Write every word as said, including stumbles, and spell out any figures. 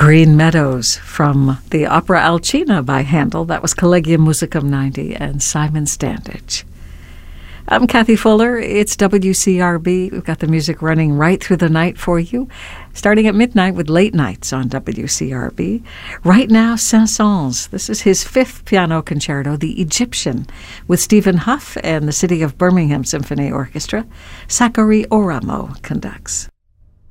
Green Meadows from the opera Alcina by Handel. That was Collegium Musicum ninety and Simon Standage. I'm Kathy Fuller. It's W C R B. We've got the music running right through the night for you, starting at midnight with Late Nights on W C R B. Right now, Saint-Saëns. This is his fifth piano concerto, The Egyptian, with Stephen Huff and the City of Birmingham Symphony Orchestra. Sakari Oramo conducts.